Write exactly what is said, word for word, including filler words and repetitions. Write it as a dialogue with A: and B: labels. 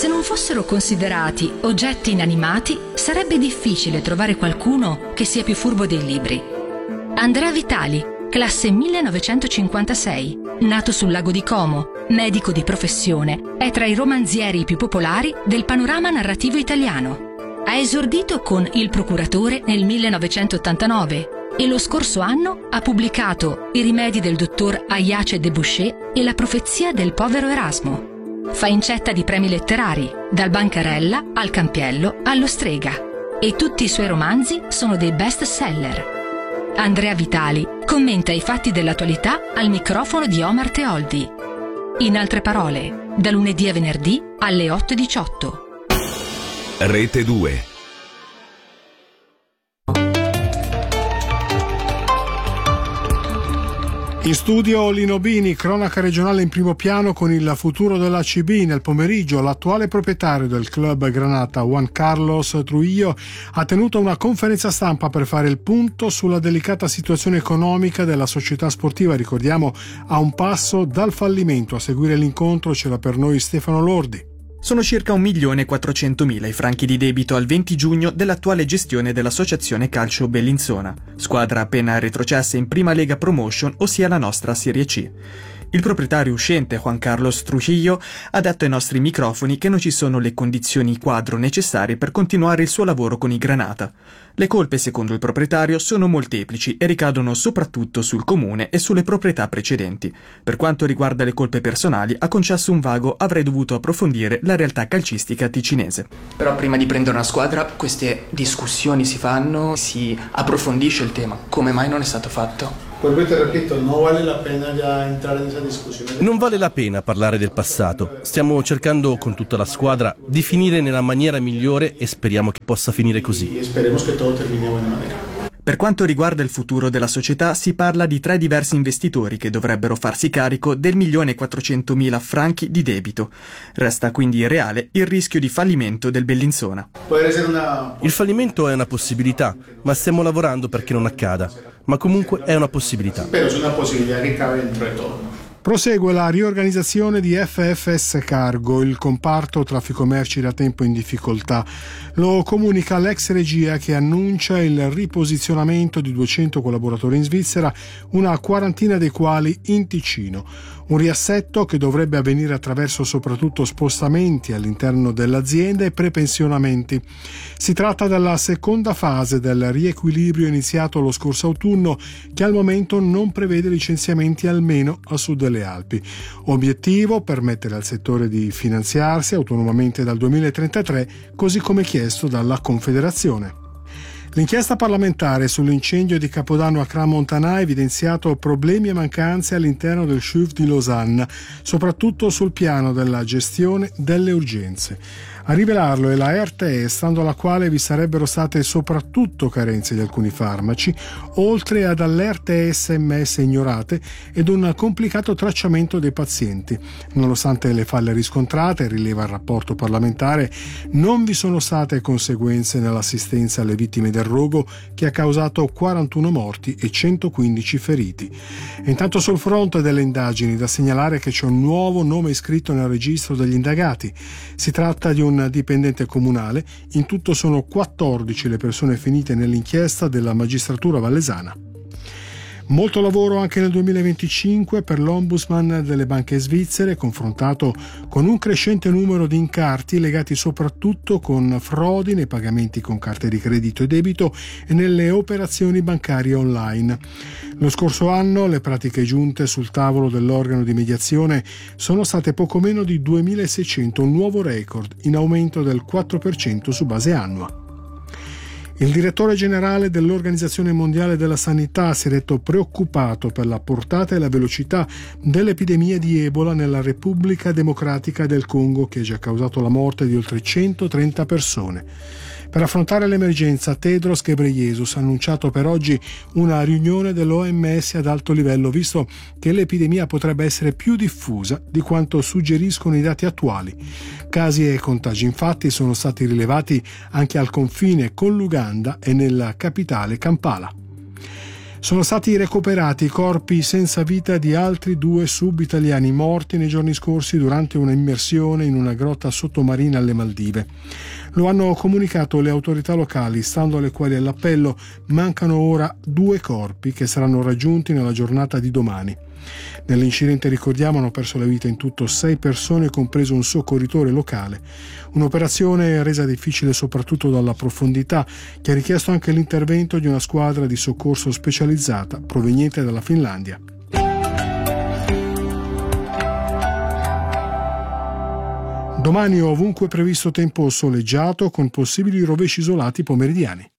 A: Se non fossero considerati oggetti inanimati, sarebbe difficile trovare qualcuno che sia più furbo dei libri. Andrea Vitali, classe millenovecentocinquantasei, nato sul lago di Como, medico di professione, è tra i romanzieri più popolari del panorama narrativo italiano. Ha esordito con Il procuratore nel millenovecentottantanove e lo scorso anno ha pubblicato I rimedi del dottor Ayace de Boucher e La profezia del povero Erasmo. Fa incetta di premi letterari, dal Bancarella al Campiello allo Strega, e tutti i suoi romanzi sono dei best seller. Andrea Vitali commenta i fatti dell'attualità al microfono di Omar Teoldi. In altre parole, da lunedì a venerdì alle otto e diciotto.
B: Rete due.
C: In studio Lino Bini, cronaca regionale in primo piano con il futuro della C B. Nel pomeriggio l'attuale proprietario del club Granata, Juan Carlos Trujillo, ha tenuto una conferenza stampa per fare il punto sulla delicata situazione economica della società sportiva. Ricordiamo, a un passo dal fallimento. A seguire l'incontro c'era per noi Stefano Lordi.
D: Sono circa un milione e quattrocentomila i franchi di debito al venti giugno dell'attuale gestione dell'Associazione Calcio Bellinzona, squadra appena retrocessa in Prima Lega Promotion, ossia la nostra Serie C. Il proprietario uscente, Juan Carlos Trujillo, ha detto ai nostri microfoni che non ci sono le condizioni quadro necessarie per continuare il suo lavoro con i Granata. Le colpe, secondo il proprietario, sono molteplici e ricadono soprattutto sul comune e sulle proprietà precedenti. Per quanto riguarda le colpe personali, ha concesso un vago "avrei dovuto approfondire la realtà calcistica ticinese".
E: Però prima di prendere una squadra queste discussioni si fanno, si approfondisce il tema. Come mai non è stato fatto?
F: Vuelvo te repito, non vale la pena ya entrare in questa discussione.
G: Non vale la pena parlare del passato. Stiamo cercando con tutta la squadra di finire nella maniera migliore e speriamo che possa finire così.
F: E speriamo che tutto termini in buona maniera.
D: Per quanto riguarda il futuro della società, si parla di tre diversi investitori che dovrebbero farsi carico del milione e quattrocentomila franchi di debito. Resta quindi reale il rischio di fallimento del Bellinzona.
G: Il fallimento è una possibilità, ma stiamo lavorando perché non accada. Ma comunque è una possibilità.
F: Però è una possibilità che cabe dentro di tutto.
C: Prosegue la riorganizzazione di F F S Cargo, il comparto traffico merci da tempo in difficoltà. Lo comunica l'ex regia, che annuncia il riposizionamento di duecento collaboratori in Svizzera, una quarantina dei quali in Ticino. Un riassetto che dovrebbe avvenire attraverso soprattutto spostamenti all'interno dell'azienda e prepensionamenti. Si tratta della seconda fase del riequilibrio iniziato lo scorso autunno, che al momento non prevede licenziamenti almeno a sud delle Alpi. Obiettivo: permettere al settore di finanziarsi autonomamente dal duemilatrentatré, così come chiesto dalla Confederazione. L'inchiesta parlamentare sull'incendio di Capodanno a Crans-Montana ha evidenziato problemi e mancanze all'interno del C U V di Losanna, soprattutto sul piano della gestione delle urgenze. A rivelarlo è la R T E, stando alla quale vi sarebbero state soprattutto carenze di alcuni farmaci, oltre ad allerte S M S ignorate ed un complicato tracciamento dei pazienti. Nonostante le falle riscontrate, rileva il rapporto parlamentare, non vi sono state conseguenze nell'assistenza alle vittime del rogo, che ha causato quarantuno morti e centoquindici feriti. E intanto, sul fronte delle indagini, da segnalare che c'è un nuovo nome iscritto nel registro degli indagati. Si tratta di un dipendente comunale. In tutto sono quattordici le persone finite nell'inchiesta della magistratura vallesana. Molto lavoro anche nel duemilaventicinque per l'ombudsman delle banche svizzere, confrontato con un crescente numero di incarti legati soprattutto con frodi nei pagamenti con carte di credito e debito e nelle operazioni bancarie online. Lo scorso anno le pratiche giunte sul tavolo dell'organo di mediazione sono state poco meno di duemilaseicento, un nuovo record, in aumento del quattro per cento su base annua. Il direttore generale dell'Organizzazione Mondiale della Sanità si è detto preoccupato per la portata e la velocità dell'epidemia di Ebola nella Repubblica Democratica del Congo, che ha già causato la morte di oltre centotrenta persone. Per affrontare l'emergenza, Tedros Ghebreyesus ha annunciato per oggi una riunione dell'O M S ad alto livello, visto che l'epidemia potrebbe essere più diffusa di quanto suggeriscono i dati attuali. Casi e contagi infatti sono stati rilevati anche al confine con l'Uganda e nella capitale Kampala. Sono stati recuperati i corpi senza vita di altri due sub-italiani morti nei giorni scorsi durante una immersione in una grotta sottomarina alle Maldive. Lo hanno comunicato le autorità locali, stando alle quali all'appello mancano ora due corpi che saranno raggiunti nella giornata di domani. Nell'incidente, ricordiamo, hanno perso la vita in tutto sei persone, compreso un soccorritore locale. Un'operazione resa difficile soprattutto dalla profondità, che ha richiesto anche l'intervento di una squadra di soccorso specializzata proveniente dalla Finlandia. Domani ovunque previsto tempo soleggiato con possibili rovesci isolati pomeridiani.